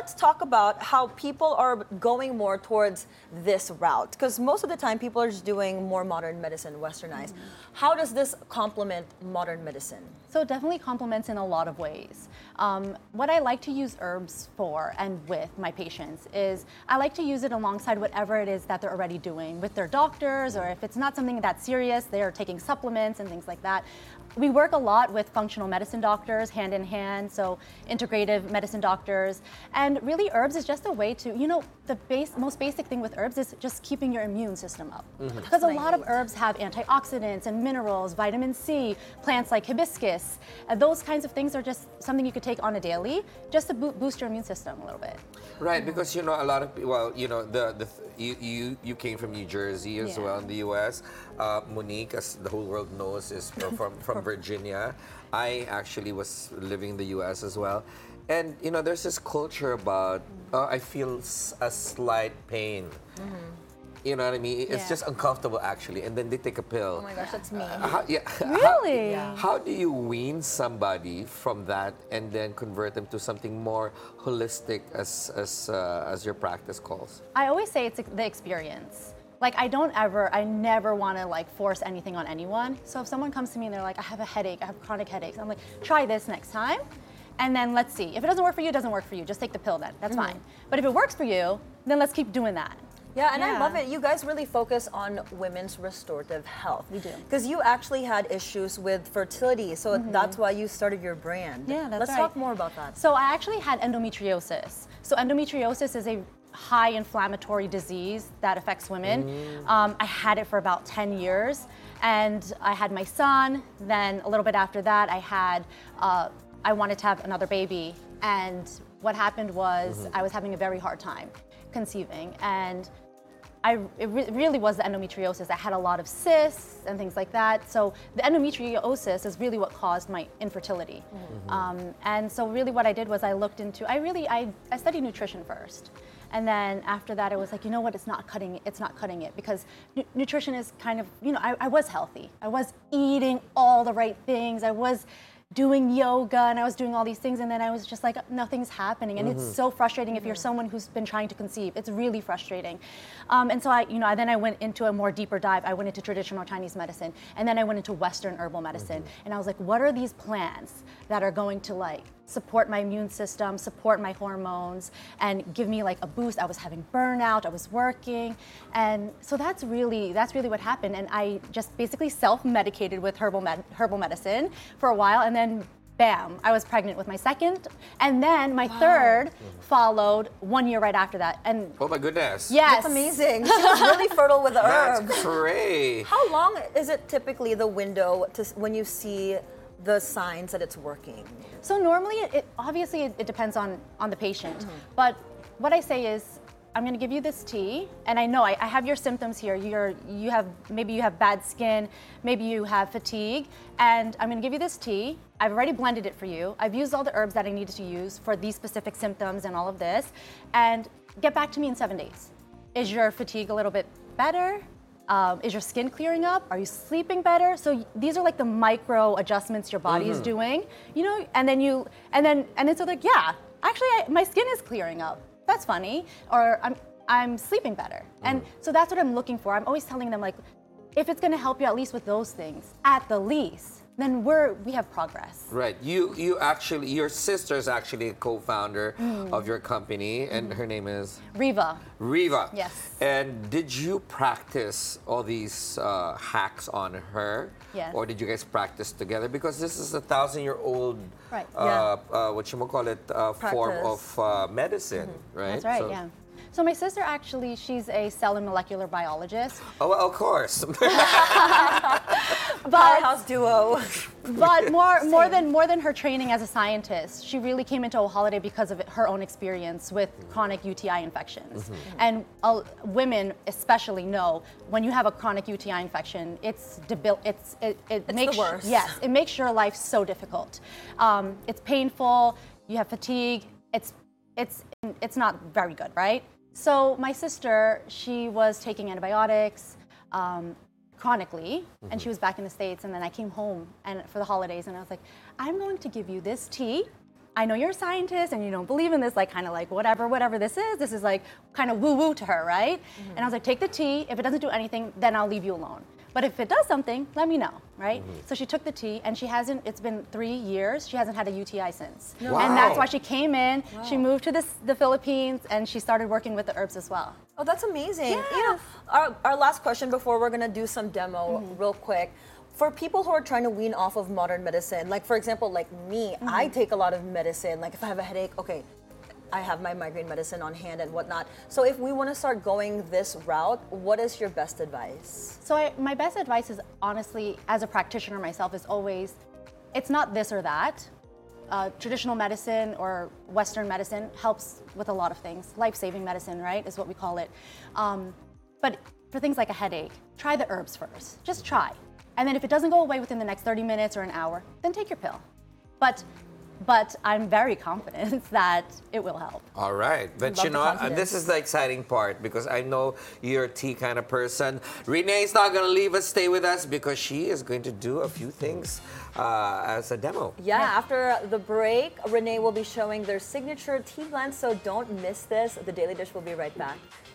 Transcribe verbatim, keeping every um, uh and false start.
let's talk about how people are going more towards this route. Because most of the time, people are just doing more modern medicine, westernized. Mm-hmm. How does this complement modern medicine? So it definitely complements in a lot of ways. Um, what I like to use herbs for and with my patients is I like to use it alongside whatever it is that they're already doing with their doctors, or if it's not something that serious, they're taking supplements and things like that. We work a lot with functional medicine doctors, hand in hand, so integrative medicine doctors. And really herbs is just a way to, you know, the base, most basic thing with herbs is just keeping your immune system up. Mm-hmm. Because a lot of herbs have antioxidants and minerals, vitamin C, plants like hibiscus. Uh, those kinds of things are just something you could take on a daily just to bo- boost your immune system a little bit. Right, because, you know, a lot of people, well, you know, the, the you, you, you came from New Jersey as yeah. well in the U S. Uh, Monique, as the whole world knows, is from, from Virginia. I actually was living in the U S as well. And, you know, there's this culture about, uh, I feel s- a slight pain. Mm-hmm. You know what I mean? It's yeah. just uncomfortable, actually. And then they take a pill. Oh my gosh, that's me. Uh, how, yeah, really? How, yeah. how do you wean somebody from that and then convert them to something more holistic, as, as, uh, as your practice calls? I always say it's the experience. Like, I don't ever, I never want to like force anything on anyone. So if someone comes to me and they're like, I have a headache, I have chronic headaches, I'm like, try this next time. And then let's see. If it doesn't work for you, it doesn't work for you. Just take the pill then. That's mm-hmm. fine. But if it works for you, then let's keep doing that. Yeah, and yeah. I love it. You guys really focus on women's restorative health. We do. Because you actually had issues with fertility, so mm-hmm. that's why you started your brand. Yeah, that's Let's right. talk more about that. So I actually had endometriosis. So endometriosis is a high inflammatory disease that affects women. Mm. Um, I had it for about ten years, and I had my son. Then a little bit after that, I had, uh, I wanted to have another baby. And what happened was mm-hmm. I was having a very hard time conceiving. And I, it re- really was the endometriosis. I had a lot of cysts and things like that. So the endometriosis is really what caused my infertility. Mm-hmm. Um, and so really what I did was I looked into, I really, I, I studied nutrition first. And then after that, I was like, you know what, it's not cutting it, it's not cutting it, because nu- nutrition is kind of, you know, I, I was healthy. I was eating all the right things. I was doing yoga and I was doing all these things, and then I was just like, nothing's happening. And mm-hmm. it's so frustrating if you're someone who's been trying to conceive. It's really frustrating. Um, and so I, you know, then I went into a more deeper dive. I went into traditional Chinese medicine, and then I went into Western herbal medicine. Mm-hmm. And I was like, what are these plants that are going to like support my immune system, support my hormones, and give me like a boost? I was having burnout, I was working. And so that's really, that's really what happened. And I just basically self-medicated with herbal med- herbal medicine for a while, and then bam, I was pregnant with my second, and then my wow. third followed one year right after that. And oh my goodness. Yes. That's amazing. She was really fertile with the herb. That's great. How long is it typically the window to when you see the signs that it's working? So normally, it, it obviously it, it depends on on the patient. Mm-hmm. But what I say is, I'm going to give you this tea, and I know I, I have your symptoms here. You're you have maybe you have bad skin, maybe you have fatigue, and I'm going to give you this tea. I've already blended it for you. I've used all the herbs that I needed to use for these specific symptoms and all of this, and get back to me in seven days. Is your fatigue a little bit better? Um, is your skin clearing up? Are you sleeping better? So these are like the micro adjustments your body mm-hmm. is doing, you know. And then you, and then, and then so like, yeah, actually, I, my skin is clearing up. That's funny. Or I'm, I'm sleeping better. Mm-hmm. And so that's what I'm looking for. I'm always telling them, like, if it's going to help you at least with those things, at the least, then we're we have progress. Right. You you actually your sister is actually a co-founder mm. of your company, and mm. her name is Riva. Riva. Yes. And did you practice all these uh, hacks on her? Yes. Or did you guys practice together? Because this is a thousand-year-old, right. uh, yeah. uh, what you call it, uh, form of uh, medicine, mm-hmm. right? That's right. So, yeah. So my sister actually, she's a cell and molecular biologist. Oh, well, of course. Powerhouse duo. But more, more than more than her training as a scientist, she really came into Holiday because of her own experience with chronic U T I infections. Mm-hmm. And uh, women especially know when you have a chronic U T I infection, it's debil- It's it, it it's makes the worst. Yes, it makes your life so difficult. Um, it's painful. You have fatigue. It's it's it's not very good, right? So my sister, she was taking antibiotics um, chronically, mm-hmm. and she was back in the States, and then I came home and for the holidays, and I was like, I'm going to give you this tea, I know you're a scientist and you don't believe in this, like kind of like whatever, whatever this is, this is like kind of woo-woo to her, right? Mm-hmm. And I was like, take the tea. If it doesn't do anything, then I'll leave you alone. But if it does something, let me know, right? Mm-hmm. So she took the tea and she hasn't, it's been three years, she hasn't had a U T I since. No. Wow. And that's why she came in, wow. she moved to this, the Philippines, and she started working with the herbs as well. Oh, that's amazing. Yeah. You know, our, our last question before we're gonna do some demo mm-hmm. real quick. For people who are trying to wean off of modern medicine, like for example, like me, mm-hmm. I take a lot of medicine. Like if I have a headache, okay, I have my migraine medicine on hand and whatnot. So if we want to start going this route, what is your best advice? So I, my best advice is honestly, as a practitioner myself, is always, it's not this or that. Uh, traditional medicine or Western medicine helps with a lot of things. Life-saving medicine, right, is what we call it. Um, but for things like a headache, try the herbs first. Just try. And then if it doesn't go away within the next thirty minutes or an hour, then take your pill. But But I'm very confident that it will help. All right. But you know, uh, this is the exciting part because I know you're a tea kind of person. Renee's not going to leave us. Stay with us because she is going to do a few things uh, as a demo. Yeah, yeah, after the break, Renee will be showing their signature tea blend, so don't miss this. The Daily Dish will be right back.